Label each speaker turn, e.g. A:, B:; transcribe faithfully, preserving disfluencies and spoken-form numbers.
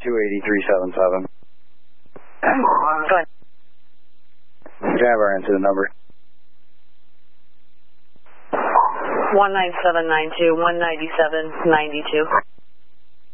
A: two eight three seven seven.
B: Go ahead.
A: Driver into the number.
B: one nine seven nine two, one nine seven nine two.